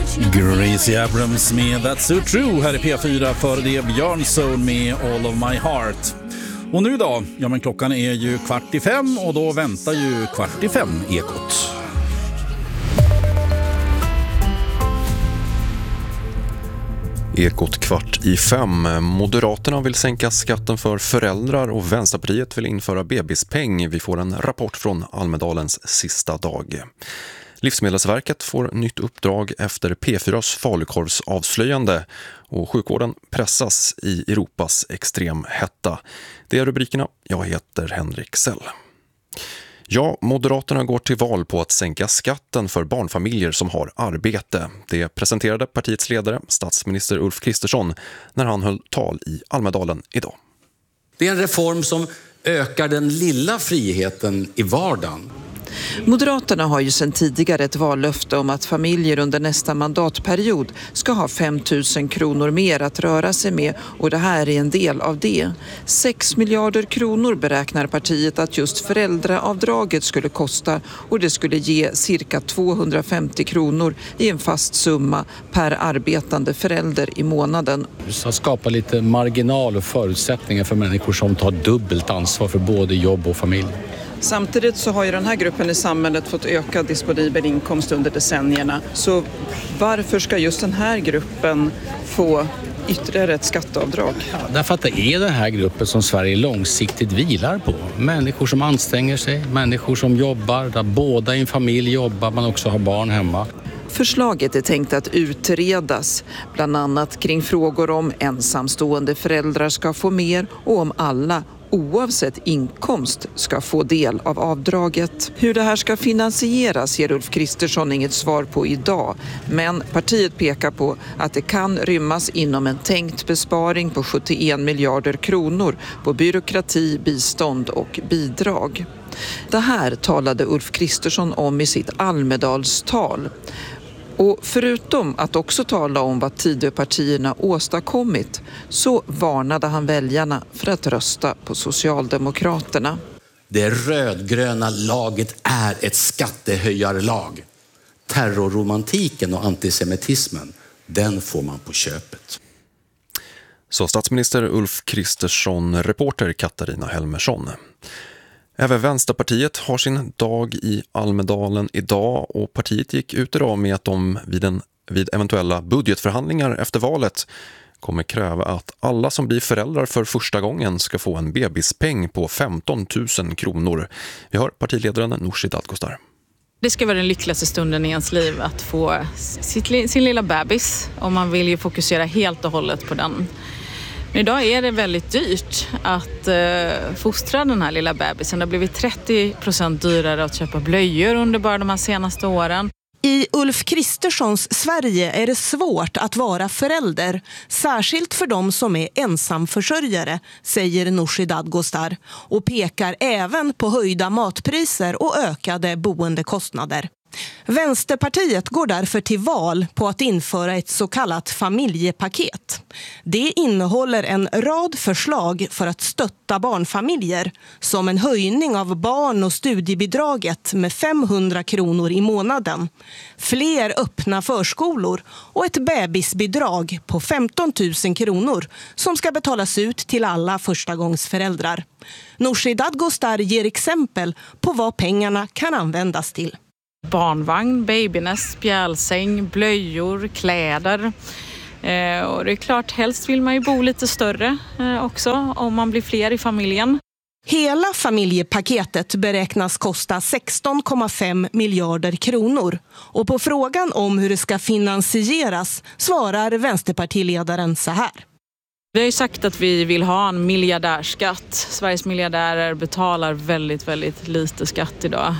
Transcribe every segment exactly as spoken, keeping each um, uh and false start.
Gracie Abrams med That's So True här i P fyra, för det Björnzone med All of My Heart. Och nu då? Ja, men klockan är ju kvart i fem och då väntar ju kvart i fem Ekot. Ekot kvart i fem. Moderaterna vill sänka skatten för föräldrar och Vänsterpartiet vill införa bebispeng. Vi får en rapport från Almedalens sista dag. Livsmedelsverket får nytt uppdrag efter P fyras falukorvsavslöjande och sjukvården pressas i Europas extremhetta. Det är rubrikerna. Jag heter Henrik Sell. Ja, Moderaterna går till val på att sänka skatten för barnfamiljer som har arbete. Det presenterade partiets ledare, statsminister Ulf Kristersson, när han höll tal i Almedalen idag. Det är en reform som ökar den lilla friheten i vardagen. Moderaterna har ju sedan tidigare ett vallöfte om att familjer under nästa mandatperiod ska ha fem tusen kronor mer att röra sig med, och det här är en del av det. sex miljarder kronor beräknar partiet att just föräldraavdraget skulle kosta, och det skulle ge cirka tvåhundrafemtio kronor i en fast summa per arbetande förälder i månaden. Så skapa lite marginal och förutsättningar för människor som tar dubbelt ansvar för både jobb och familj. Samtidigt så har ju den här gruppen i samhället fått ökad disponibel inkomst under decennierna. Så varför ska just den här gruppen få ytterligare ett skatteavdrag? Ja, därför att det är den här gruppen som Sverige långsiktigt vilar på. Människor som anstränger sig, människor som jobbar, där båda i en familj jobbar, man också har barn hemma. Förslaget är tänkt att utredas, bland annat kring frågor om ensamstående föräldrar ska få mer och om alla oavsett inkomst ska få del av avdraget. Hur det här ska finansieras ger Ulf Kristersson inget svar på idag, men partiet pekar på att det kan rymmas inom en tänkt besparing på sjuttioen miljarder kronor på byråkrati, bistånd och bidrag. Det här talade Ulf Kristersson om i sitt Almedalstal. Och förutom att också tala om vad Tidöpartierna åstadkommit, så varnade han väljarna för att rösta på Socialdemokraterna. Det rödgröna laget är ett skattehöjarlag. Terrorromantiken och antisemitismen, den får man på köpet. Så statsminister Ulf Kristersson, reporter Katarina Helmersson. Även Vänsterpartiet har sin dag i Almedalen idag, och partiet gick ut idag med att de vid, en, vid eventuella budgetförhandlingar efter valet kommer kräva att alla som blir föräldrar för första gången ska få en bebispeng på femton tusen kronor. Vi har partiledaren Nooshi Dadgostar. Det ska vara den lyckligaste stunden i ens liv att få sitt, sin lilla bebis, och man vill ju fokusera helt och hållet på den. Men idag är det väldigt dyrt att eh, fostra den här lilla bebisen. Det har blivit trettio procent dyrare att köpa blöjor under bara de här senaste åren. I Ulf Kristerssons Sverige är det svårt att vara förälder, särskilt för de som är ensamförsörjare, säger Nooshi Dadgostar, och pekar även på höjda matpriser och ökade boendekostnader. Vänsterpartiet går därför till val på att införa ett så kallat familjepaket. Det innehåller en rad förslag för att stötta barnfamiljer, som en höjning av barn- och studiebidraget med femhundra kronor i månaden, fler öppna förskolor och ett bebisbidrag på femton tusen kronor som ska betalas ut till alla förstagångsföräldrar. Nooshi Dadgostar ger exempel på vad pengarna kan användas till. Barnvagn, babynest, spjälsäng, blöjor, kläder. Eh, och det är klart, helst vill man ju bo lite större eh, också om man blir fler i familjen. Hela familjepaketet beräknas kosta sexton komma fem miljarder kronor. Och på frågan om hur det ska finansieras svarar vänsterpartiledaren så här. Vi har ju sagt att vi vill ha en miljardärskatt. Sveriges miljardärer betalar väldigt, väldigt lite skatt idag.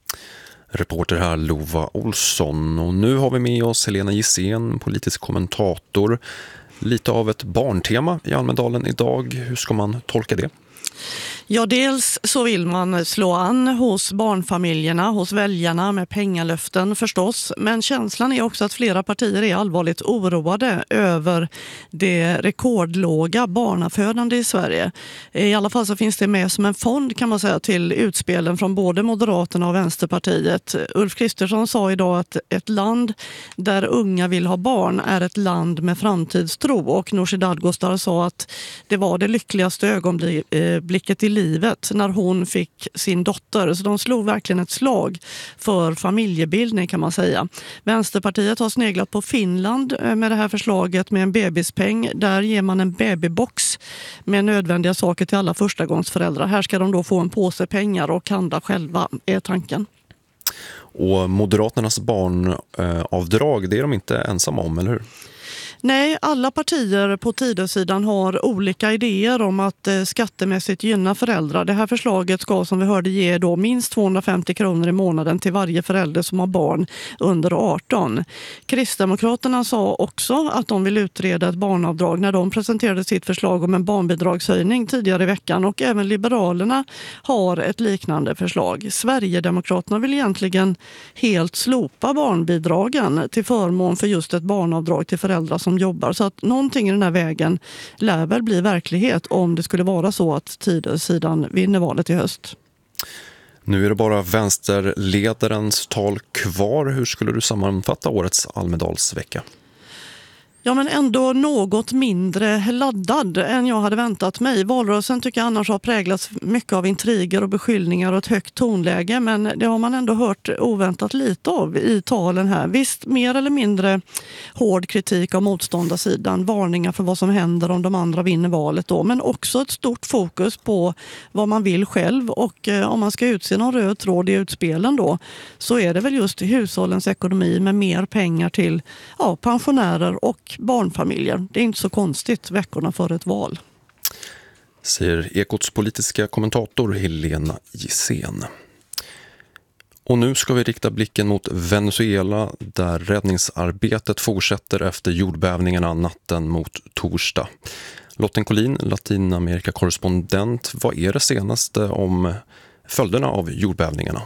Reporter här Lova Olsson, och nu har vi med oss Helena Gissén, politisk kommentator. Lite av ett barntema i Almedalen idag. Hur ska man tolka det? Ja, dels så vill man slå an hos barnfamiljerna, hos väljarna med pengalöften förstås. Men känslan är också att flera partier är allvarligt oroade över det rekordlåga barnafödande i Sverige. I alla fall så finns det med som en fond kan man säga till utspelen från både Moderaterna och Vänsterpartiet. Ulf Kristersson sa idag att ett land där unga vill ha barn är ett land med framtidstro. Och Nooshi Dadgostar sa att det var det lyckligaste ögonblicket i livet när hon fick sin dotter. Så de slog verkligen ett slag för familjebildning kan man säga. Vänsterpartiet har sneglat på Finland med det här förslaget med en bebispeng. Där ger man en babybox med nödvändiga saker till alla förstagångsföräldrar. Här ska de då få en påse pengar och handla själva, är tanken. Och Moderaternas barnavdrag, det är de inte ensamma om, eller hur? Nej, alla partier på Tidösidan har olika idéer om att eh, skattemässigt gynna föräldrar. Det här förslaget ska som vi hörde ge då minst tvåhundrafemtio kronor i månaden till varje förälder som har barn under arton. Kristdemokraterna sa också att de vill utreda ett barnavdrag när de presenterade sitt förslag om en barnbidragshöjning tidigare i veckan. Och även Liberalerna har ett liknande förslag. Sverigedemokraterna vill egentligen helt slopa barnbidragen till förmån för just ett barnavdrag till föräldrar som som jobbar. Så att någonting i den här vägen lär väl bli verklighet om det skulle vara så att Tidösidan vinner valet i höst. Nu är det bara vänsterledarens tal kvar. Hur skulle du sammanfatta årets Almedalsvecka? Ja, men ändå något mindre laddad än jag hade väntat mig. Valrörelsen tycker jag annars har präglats mycket av intriger och beskyllningar och ett högt tonläge. Men det har man ändå hört oväntat lite av i talen här. Visst, mer eller mindre hård kritik av motståndarsidan. Varningar för vad som händer om de andra vinner valet då. Men också ett stort fokus på vad man vill själv. Och eh, om man ska utse någon röd tråd i utspelen då, så är det väl just hushållens ekonomi med mer pengar till ja, pensionärer och barnfamiljer. Det är inte så konstigt veckorna för ett val. Säger Ekots politiska kommentator Helena Gissén. Och nu ska vi rikta blicken mot Venezuela där räddningsarbetet fortsätter efter jordbävningarna natten mot torsdag. Lotten Collin, Latinamerika-korrespondent, vad är det senaste om följderna av jordbävningarna?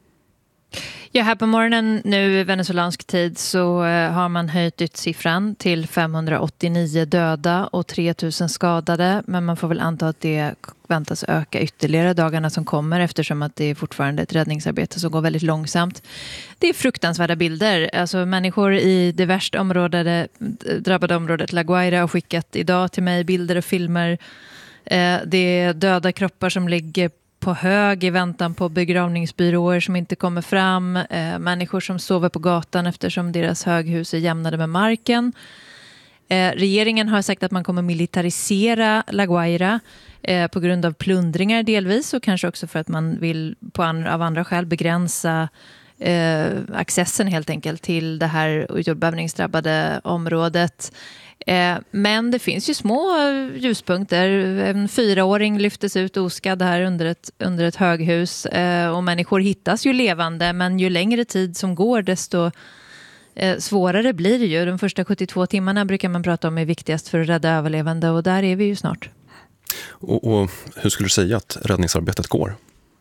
Ja, här på morgonen nu i venezuelansk tid så har man höjt ut siffran till femhundraåttionio döda och tre tusen skadade. Men man får väl anta att det väntas öka ytterligare dagarna som kommer eftersom att det är fortfarande ett räddningsarbete som går väldigt långsamt. Det är fruktansvärda bilder. Alltså människor i det värst områdade, drabbade området La Guaira har skickat idag till mig bilder och filmer. Det är döda kroppar som ligger på hög i väntan på begravningsbyråer som inte kommer fram. Eh, människor som sover på gatan eftersom deras höghus är jämnade med marken. Eh, regeringen har sagt att man kommer militarisera La Guaira eh, på grund av plundringar delvis och kanske också för att man vill på an- av andra skäl begränsa eh, accessen helt enkelt till det här jordbävningsdrabbade området. Eh, men det finns ju små ljuspunkter. En fyraåring lyftes ut oskadd här under ett, under ett höghus eh, och människor hittas ju levande, men ju längre tid som går desto eh, svårare blir det ju. De första sjuttiotvå timmarna brukar man prata om är viktigast för att rädda överlevande och där är vi ju snart. Och, och hur skulle du säga att räddningsarbetet går?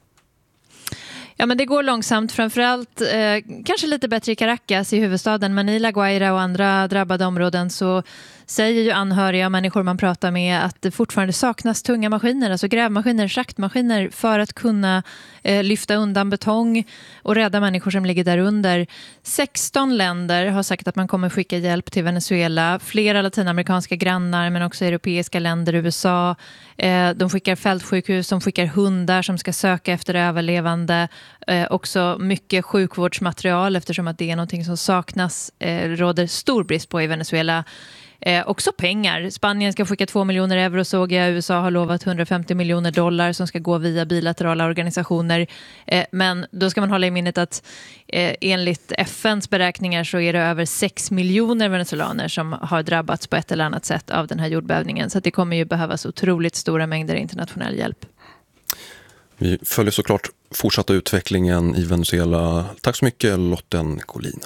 Ja, men det går långsamt, framförallt eh, kanske lite bättre i Caracas i huvudstaden, men i La Guaira och andra drabbade områden så säger ju anhöriga och människor man pratar med att det fortfarande saknas tunga maskiner, alltså grävmaskiner, schaktmaskiner för att kunna eh, lyfta undan betong och rädda människor som ligger där under. sexton länder har sagt att man kommer skicka hjälp till Venezuela, flera latinamerikanska grannar men också europeiska länder, U S A. Eh, de skickar fältsjukhus, de skickar hundar som ska söka efter överlevande. Eh, också mycket sjukvårdsmaterial eftersom att det är någonting som saknas, eh, råder stor brist på i Venezuela. Eh, också pengar. Spanien ska skicka två miljoner euro såg jag. U S A har lovat hundrafemtio miljoner dollar som ska gå via bilaterala organisationer. Eh, men då ska man hålla i minnet att eh, enligt F N:s beräkningar så är det över sex miljoner venezuelaner som har drabbats på ett eller annat sätt av den här jordbävningen. Så att det kommer ju behövas otroligt stora mängder internationell hjälp. Vi följer såklart fortsatta utvecklingen i Venezuela. Tack så mycket Lotten Collin.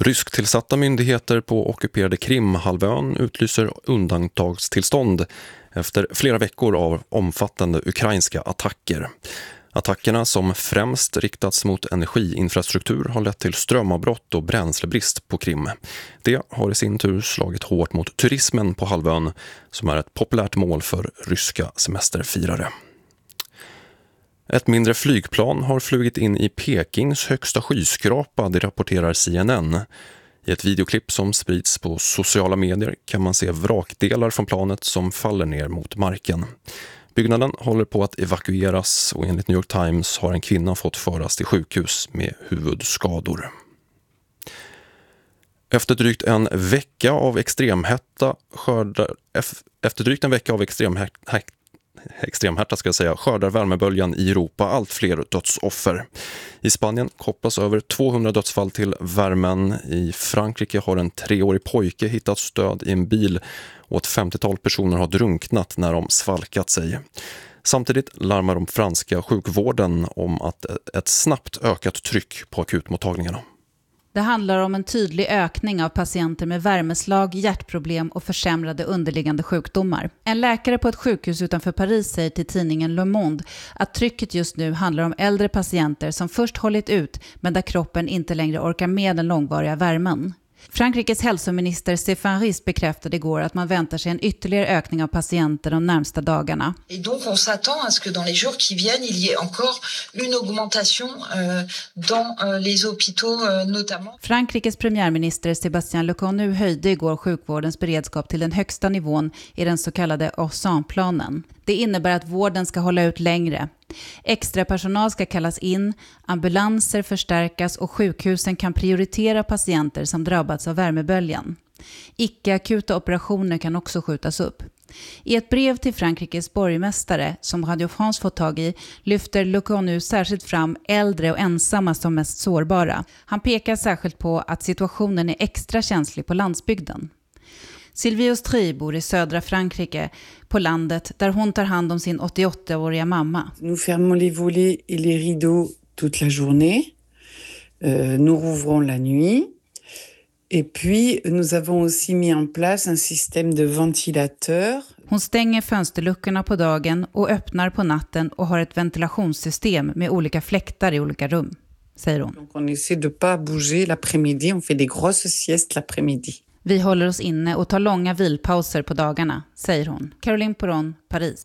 Rysktillsatta myndigheter på ockuperade Krimhalvön utlyser undantagstillstånd efter flera veckor av omfattande ukrainska attacker. Attackerna som främst riktats mot energiinfrastruktur har lett till strömavbrott och bränslebrist på Krim. Det har i sin tur slagit hårt mot turismen på halvön som är ett populärt mål för ryska semesterfirare. Ett mindre flygplan har flugit in i Pekings högsta skyskrapa, det rapporterar C N N. I ett videoklipp som sprids på sociala medier kan man se vrakdelar från planet som faller ner mot marken. Byggnaden håller på att evakueras och enligt New York Times har en kvinna fått föras till sjukhus med huvudskador. Efter drygt en vecka av extremhetta skördar, efter drygt en vecka av extremhetta extremhärta ska jag säga, skördar värmeböljan i Europa allt fler dödsoffer. I Spanien kopplas över tvåhundra dödsfall till värmen. I Frankrike har en treårig pojke hittats död i en bil och ett femtiotal personer har drunknat när de svalkat sig. Samtidigt larmar de franska sjukvården om att ett snabbt ökat tryck på akutmottagningarna. Det handlar om en tydlig ökning av patienter med värmeslag, hjärtproblem och försämrade underliggande sjukdomar. En läkare på ett sjukhus utanför Paris säger till tidningen Le Monde att trycket just nu handlar om äldre patienter som först hållit ut men där kroppen inte längre orkar med den långvariga värmen. Frankrikes hälsominister Stéphane Risse bekräftade igår att man väntar sig en ytterligare ökning av patienter de närmsta dagarna. Et donc on s'attend à ce que dans les jours qui viennent il y ait encore une augmentation euh, dans euh, les hôpitaux euh, notamment. Frankrikes premiärminister Sébastien Lecornu höjde igår sjukvårdens beredskap till den högsta nivån i den så kallade Orsan-planen. Det innebär att vården ska hålla ut längre. Extra personal ska kallas in, ambulanser förstärkas och sjukhusen kan prioritera patienter som drabbats av värmeböljan. Icke-akuta operationer kan också skjutas upp. I ett brev till Frankrikes borgmästare som Radio France fått tag i lyfter Lecornu särskilt fram äldre och ensamma som mest sårbara. Han pekar särskilt på att situationen är extra känslig på landsbygden. Sylvie Austrie bor i södra Frankrike på landet där hon tar hand om sin åttioåttaåriga mamma. Nous fermons les volets et les rideaux toute la journée. Euh, nous rouvrons la nuit. Et puis nous avons aussi mis en place un système de ventilateur. Hon stänger fönsterluckorna på dagen och öppnar på natten och har ett ventilationssystem med olika fläktar i olika rum, säger hon. Donc on essaie de pas bouger l'après-midi, on fait des grosses siestes l'après-midi. Vi håller oss inne och tar långa vilpauser på dagarna, säger hon. Caroline Poron, Paris.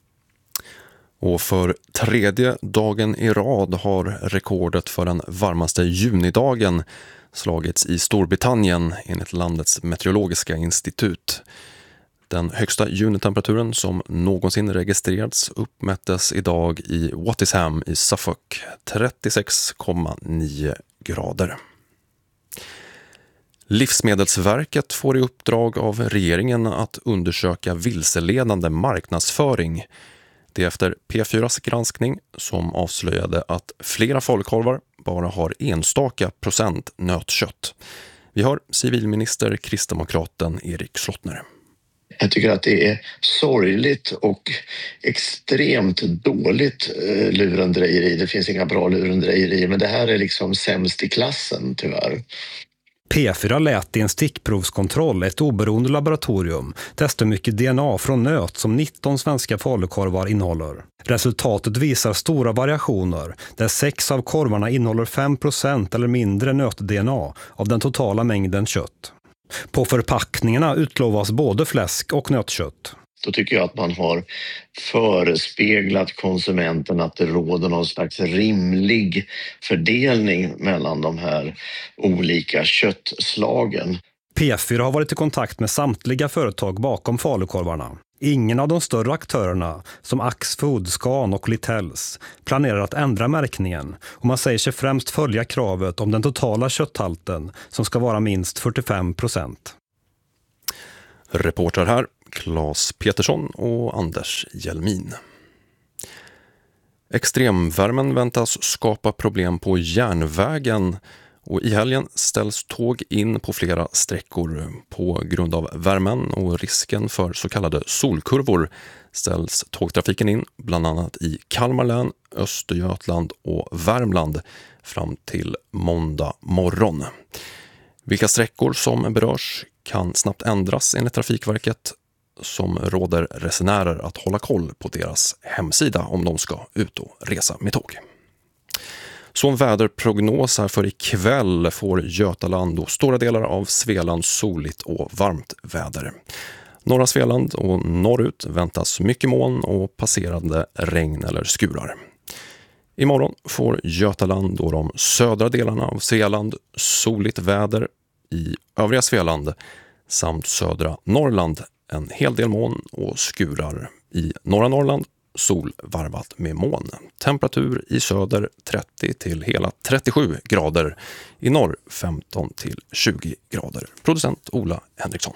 Och för tredje dagen i rad har rekordet för den varmaste junidagen slagits i Storbritannien enligt landets meteorologiska institut. Den högsta junitemperaturen som någonsin registrerats uppmättes idag i Wattisham i Suffolk, trettiosex komma nio grader. Livsmedelsverket får i uppdrag av regeringen att undersöka vilseledande marknadsföring. Det är efter P fyras granskning som avslöjade att flera falukorvar bara har enstaka procent nötkött. Vi har civilminister kristdemokraten Erik Slottner. Jag tycker att det är sorgligt och extremt dåligt lurendrejeri. Det finns inga bra lurendrejeri, men det här är liksom sämst i klassen tyvärr. P fyra lät i en stickprovskontroll ett oberoende laboratorium testa mycket D N A från nöt som nitton svenska falukorvar innehåller. Resultatet visar stora variationer där sex av korvarna innehåller fem procent eller mindre nöt-D N A av den totala mängden kött. På förpackningarna utlovas både fläsk och nötkött. Då tycker jag att man har förespeglat konsumenten att det råder någon slags rimlig fördelning mellan de här olika köttslagen. P fyra har varit i kontakt med samtliga företag bakom falukorvarna. Ingen av de större aktörerna, som Axfood, Scan och Littells, planerar att ändra märkningen och man säger sig främst följa kravet om den totala kötthalten som ska vara minst fyrtiofem procent. Reporter här Claes Petersson och Anders Hjelmin. Extremvärmen väntas skapa problem på järnvägen och i helgen ställs tåg in på flera sträckor. På grund av värmen och risken för så kallade solkurvor ställs tågtrafiken in bland annat i Kalmar län, Östergötland och Värmland fram till måndag morgon. Vilka sträckor som berörs kan snabbt ändras enligt Trafikverket. som råder resenärer att hålla koll på deras hemsida om de ska ut och resa med tåg. Så en väderprognos här för ikväll får Götaland och stora delar av Svealand soligt och varmt väder. Norra Svealand och norrut väntas mycket moln och passerande regn eller skurar. Imorgon får Götaland och de södra delarna av Svealand soligt väder. I övriga Svealand samt södra Norrland en hel del moln och skurar. I norra Norrland sol varvat med moln. Temperatur i söder trettio till hela trettiosju grader. I norr femton till tjugo grader. Producent Ola Henriksson.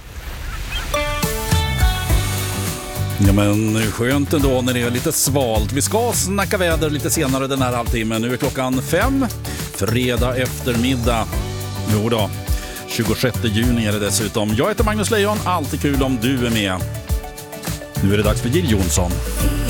Ja, men skönt ändå när det är lite svalt. Vi ska snacka väder lite senare den här halvtimmen. Nu är klockan fem, fredag eftermiddag. Jo då, tjugosjätte juni är det dessutom. Jag heter Magnus Lejon, alltid kul om du är med. Nu är det dags för Jill Johnson.